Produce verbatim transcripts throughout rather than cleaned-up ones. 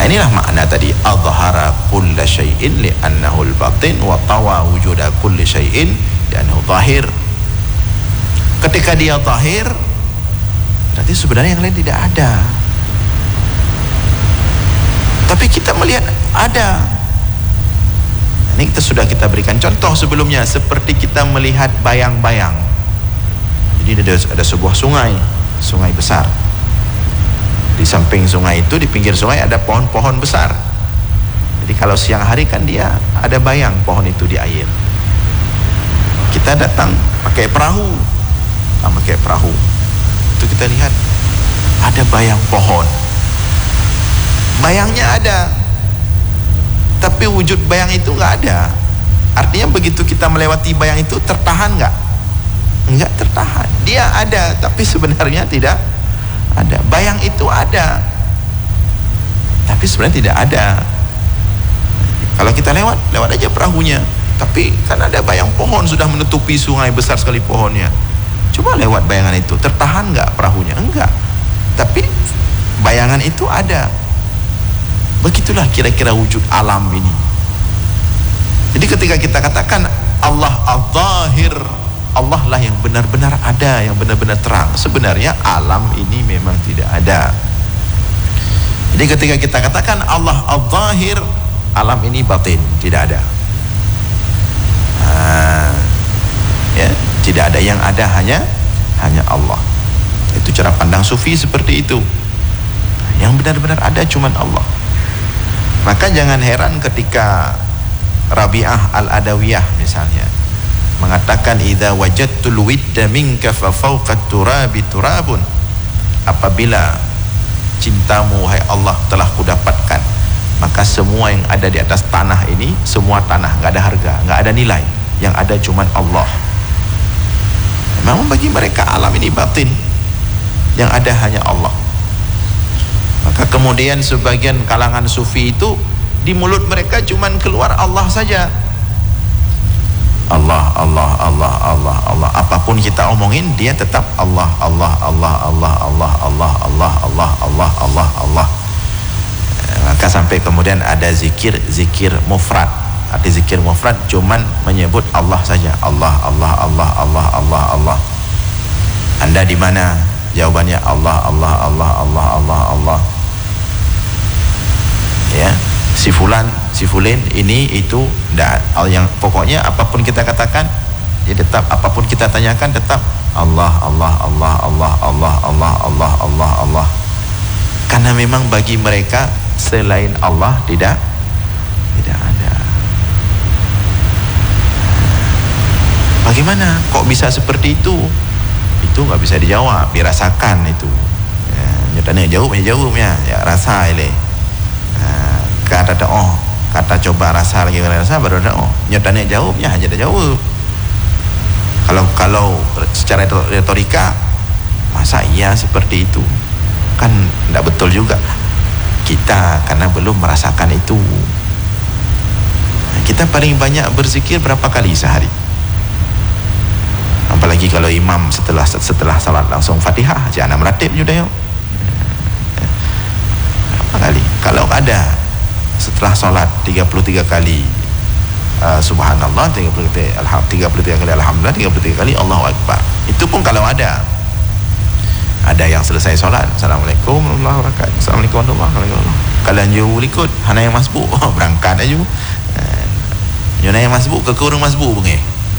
inilah makna tadi, adhara kulla syai'in li'annahu al-batin wa tawa wujuda kulli syai'in li'annahu zahir. Ketika dia zahir, berarti sebenarnya yang lain tidak ada, tapi kita melihat ada. Ini kita sudah kita berikan contoh sebelumnya, seperti kita melihat bayang-bayang. Jadi ada, ada sebuah sungai, sungai besar. Di samping sungai itu, di pinggir sungai ada pohon-pohon besar. Jadi kalau siang hari kan dia ada bayang pohon itu di air. Kita datang pakai perahu, nah, pakai perahu. Itu kita lihat ada bayang pohon. Bayangnya ada, tapi wujud bayang itu nggak ada. Artinya begitu kita melewati bayang itu, tertahan nggak? Nggak tertahan. Dia ada, tapi sebenarnya tidak ada. Bayang itu ada, tapi sebenarnya tidak ada. Kalau kita lewat, lewat aja perahunya, tapi kan ada bayang pohon sudah menutupi sungai, besar sekali pohonnya. Coba lewat bayangan itu, tertahan nggak perahunya? Enggak. Tapi bayangan itu ada. Begitulah kira-kira wujud alam ini. Jadi ketika kita katakan Allah al-Zahir, Allah lah yang benar-benar ada, yang benar-benar terang, sebenarnya alam ini memang tidak ada. Jadi ketika kita katakan Allah al-Zahir, alam ini batin, tidak ada. Nah, ya, tidak ada, yang ada hanya hanya Allah. Itu cara pandang sufi seperti itu. Yang benar-benar ada cuman Allah. Maka jangan heran ketika Rabi'ah al-Adawiyah misalnya mengatakan idza wajadtul widda minka fa fawqa turabi turabun, apabila cintamu wahai Allah telah kudapatkan, maka semua yang ada di atas tanah ini, semua tanah, nggak ada harga, nggak ada nilai, yang ada cuman Allah. Memang bagi mereka alam ini batin, yang ada hanya Allah. Maka kemudian sebagian kalangan sufi itu di mulut mereka cuman keluar Allah saja. Allah, Allah, Allah, Allah, Allah. Apapun kita omongin, dia tetap Allah, Allah, Allah, Allah, Allah, Allah, Allah, Allah, Allah, Allah, Allah. Maka sampai kemudian ada zikir, zikir mufrad. Arti zikir mufrad cuman menyebut Allah saja. Allah, Allah, Allah, Allah, Allah, Allah. Anda di mana? Jawabannya Allah, Allah, Allah, Allah, Allah, Allah. Ya, si fulan, si fulin, ini, itu, dan yang pokoknya apapun kita katakan, ya tetap, apapun kita tanyakan tetap Allah, Allah, Allah, Allah, Allah, Allah, Allah, Allah, Allah. Karena memang bagi mereka selain Allah tidak tidak ada. Bagaimana kok bisa seperti itu? Itu nggak bisa dijawab, dirasakan itu. Ya, nyatanya jawab, ya jawabnya, ya rasa ini. Nah, kata ada oh, kata coba rasa lagi rasa baru ada oh. Nyatanya jawabnya hanya ada jawab. Kalau kalau secara retorika, masa iya seperti itu? Kan tidak betul juga. Kita karena belum merasakan itu. Nah, kita paling banyak berzikir berapa kali sehari? Apalagi kalau imam setelah setelah salat langsung Fatihah, jangan meratib juga yuk. Berapa kali? Kalau ada setelah salat tiga puluh tiga kali uh, subhanallah, tiga puluh tiga alhamdulillah, tiga puluh tiga kali alhamdulillah, tiga puluh tiga kali Allahu akbar. Itu pun kalau ada. Ada yang selesai salat, assalamualaikum warahmatullahi wabarakatuh, assalamualaikum warahmatullahi wabarakatuh. Kalian jauh ikut, hana yang masbuk, oh, berangkat aja. Hana yang masbuk ke kurung masbuk bungi.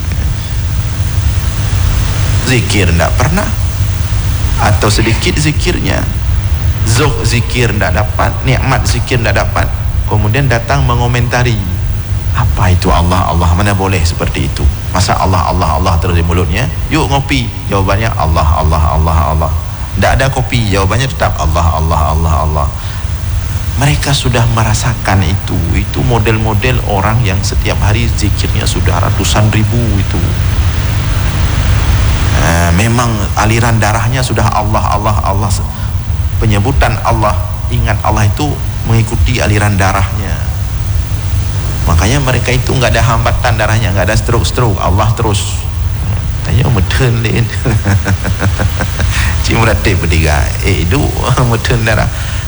Zikir tidak pernah, atau sedikit zikirnya, zuh zikir tidak dapat, nikmat zikir tidak dapat, kemudian datang mengomentari apa itu Allah, Allah, mana boleh seperti itu, masa Allah, Allah, Allah terus di mulutnya. Yuk ngopi, jawabannya Allah, Allah, Allah, Allah. Tidak ada kopi, jawabannya tetap Allah, Allah, Allah, Allah. Mereka sudah merasakan itu. Itu model-model orang yang setiap hari zikirnya sudah ratusan ribu itu. Nah, memang aliran darahnya sudah Allah, Allah, Allah. Penyebutan Allah, ingat Allah itu mengikuti aliran darahnya. Makanya mereka itu nggak ada hambatan darahnya, nggak ada stroke-stroke, Allah terus. Tanya meten lain. Cik meratib bertiga. Eh, itu meten darah.